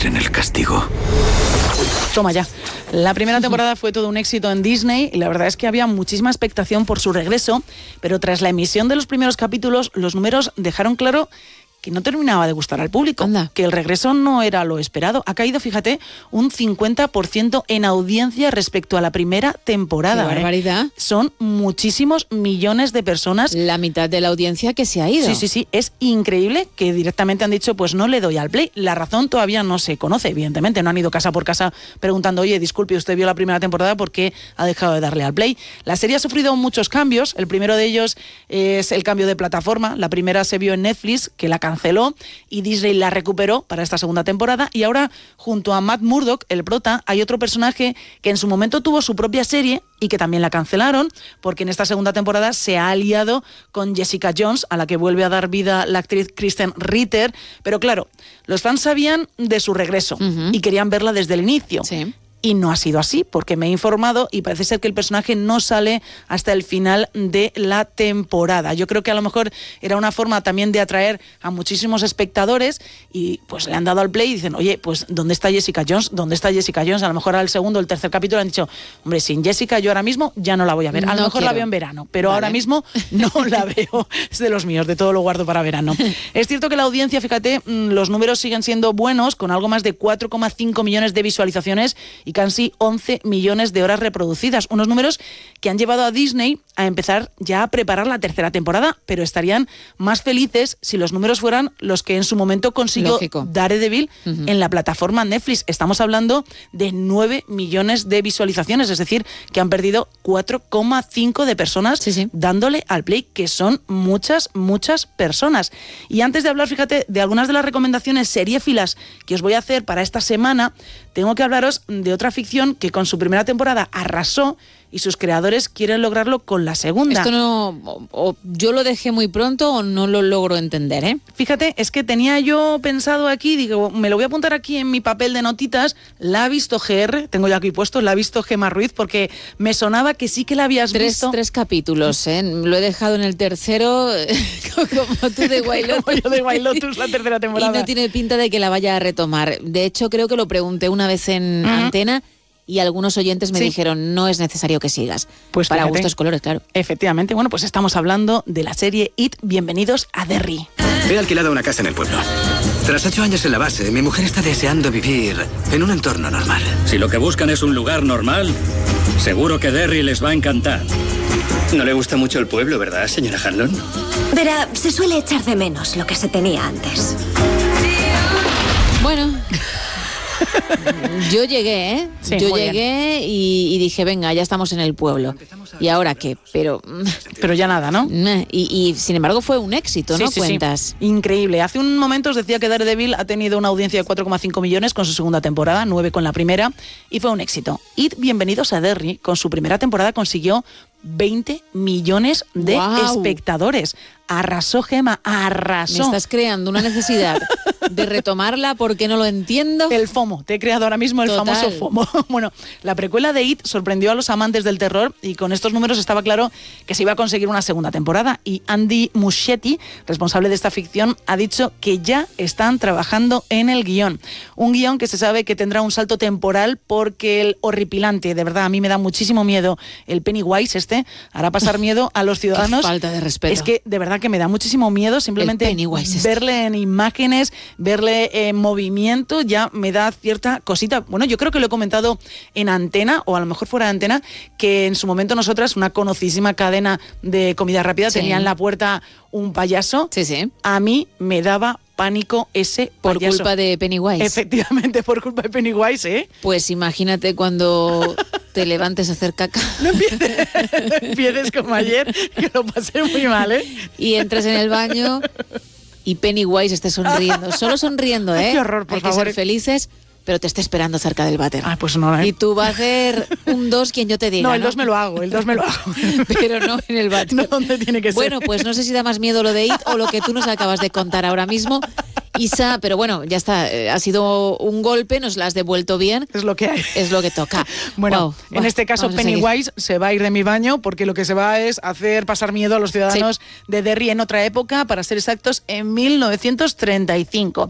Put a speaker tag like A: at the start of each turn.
A: en el castigo.
B: Toma ya. La primera temporada fue todo un éxito en Disney y la verdad es que había muchísima expectación por su regreso, pero tras la emisión de los primeros capítulos, los números dejaron claro que no terminaba de gustar al público, que el regreso no era lo esperado. Ha caído, fíjate, un 50% en audiencia respecto a la primera temporada.
C: ¡Qué barbaridad!
B: Son muchísimos millones de personas.
C: La mitad de la audiencia que se ha ido.
B: Sí. Es increíble que directamente han dicho, pues no le doy al play. La razón todavía no se conoce, evidentemente. No han ido casa por casa preguntando, oye, disculpe, usted vio la primera temporada, ¿por qué ha dejado de darle al play? La serie ha sufrido muchos cambios. El primero de ellos es el cambio de plataforma. La primera se vio en Netflix, que la canceló, y Disney la recuperó para esta segunda temporada, y ahora junto a Matt Murdock, el prota, hay otro personaje que en su momento tuvo su propia serie y que también la cancelaron, porque en esta segunda temporada se ha aliado con Jessica Jones, a la que vuelve a dar vida la actriz Kristen Ritter, pero claro, los fans sabían de su regreso y querían verla desde el inicio.
C: Sí.
B: Y no ha sido así, porque me he informado y parece ser que el personaje no sale hasta el final de la temporada. Yo creo que a lo mejor era una forma también de atraer a muchísimos espectadores y pues le han dado al play y dicen, oye, pues ¿dónde está Jessica Jones? ¿Dónde está Jessica Jones? A lo mejor al segundo o el tercer capítulo han dicho, hombre, sin Jessica yo ahora mismo ya no la voy a ver. A lo mejor la veo en verano, pero ahora mismo no la veo. Es de los míos, de todo lo guardo para verano. Es cierto que la audiencia, fíjate, los números siguen siendo buenos, con algo más de 4,5 millones de visualizaciones y casi 11 millones de horas reproducidas. Unos números que han llevado a Disney a empezar ya a preparar la tercera temporada, pero estarían más felices si los números fueran los que en su momento consiguió Daredevil en la plataforma Netflix. Estamos hablando de 9 millones de visualizaciones, es decir, que han perdido 4,5 de personas dándole al play, que son muchas personas. Y antes de hablar, fíjate, de algunas de las recomendaciones seriéfilas que os voy a hacer para esta semana, tengo que hablaros de otra ficción que con su primera temporada arrasó y sus creadores quieren lograrlo con la segunda.
C: Esto no, o yo lo dejé muy pronto o no lo logro entender, ¿eh?
B: Fíjate, es que tenía yo pensado aquí, digo, me lo voy a apuntar aquí en mi papel de notitas, la ha visto GR, tengo ya aquí puesto, la ha visto Gemma Ruiz, porque me sonaba que sí que la habías visto.
C: 3 capítulos, ¿eh? Lo he dejado en el tercero, como tú de White Lotus.
B: Como yo de White Lotus, la tercera temporada.
C: Y no tiene pinta de que la vaya a retomar. De hecho, creo que lo pregunté una vez en Antena, y algunos oyentes me dijeron, no es necesario que sigas.
B: Pues
C: para
B: fíjate,
C: gustos colores, claro.
B: Efectivamente, bueno, pues estamos hablando de la serie It, bienvenidos a Derry.
A: He alquilado una casa en el pueblo. Tras 8 años en la base, mi mujer está deseando vivir en un entorno normal.
D: Si lo que buscan es un lugar normal, seguro que Derry les va a encantar.
A: No le gusta mucho el pueblo, ¿verdad, señora Hanlon?
E: Verá, se suele echar de menos lo que se tenía antes.
C: Bueno... Yo llegué, ¿eh?
B: Sí,
C: yo llegué y dije, venga, ya estamos en el pueblo. ¿Y ahora qué? Pero
B: ya nada, ¿no?
C: Y sin embargo fue un éxito, ¿no? Cuentas.
B: Sí. Increíble. Hace un momento os decía que Daredevil ha tenido una audiencia de 4,5 millones con su segunda temporada, 9 con la primera, y fue un éxito. It, bienvenidos a Derry, con su primera temporada consiguió 20 millones de espectadores. Arrasó, Gemma, arrasó.
C: Me estás creando una necesidad de retomarla porque no lo entiendo.
B: El FOMO, te he creado ahora mismo el famoso FOMO. Bueno, la precuela de It sorprendió a los amantes del terror y con estos números estaba claro que se iba a conseguir una segunda temporada. Y Andy Muschietti, responsable de esta ficción, ha dicho que ya están trabajando en el guión. Un guión que se sabe que tendrá un salto temporal porque el horripilante, de verdad, a mí me da muchísimo miedo, el Pennywise hará pasar miedo a los ciudadanos.
C: Qué falta de respeto.
B: Es que de verdad que me da muchísimo miedo simplemente verle en imágenes, verle en movimiento, ya me da cierta cosita. Bueno, yo creo que lo he comentado en Antena, o a lo mejor fuera de Antena, que en su momento nosotras, una conocidísima cadena de comida rápida, tenía en la puerta un payaso.
C: Sí.
B: A mí me daba pánico ese payaso.
C: Por culpa de Pennywise.
B: Efectivamente, por culpa de Pennywise, ¿eh?
C: Pues imagínate cuando te levantes a hacer caca.
B: No empieces como ayer, que lo pasé muy mal, ¿eh?
C: Y entras en el baño y Pennywise esté sonriendo. Solo sonriendo, ¿eh?
B: Qué horror, por favor.
C: Hay que ser felices, pero te está esperando cerca del váter.
B: Ah, pues no, ¿eh?
C: Y tú vas a hacer un 2 quien yo te diga,
B: No, el 2 me lo hago.
C: Pero no en el váter.
B: No, ¿dónde tiene que ser?
C: Bueno, pues no sé si da más miedo lo de It o lo que tú nos acabas de contar ahora mismo, Isa, pero bueno, ya está, ha sido un golpe, nos la has devuelto bien.
B: Es lo que hay.
C: Es lo que toca.
B: Bueno, en este caso Pennywise se va a ir de mi baño porque lo que se va es hacer pasar miedo a los ciudadanos de Derry en otra época, para ser exactos, en 1935.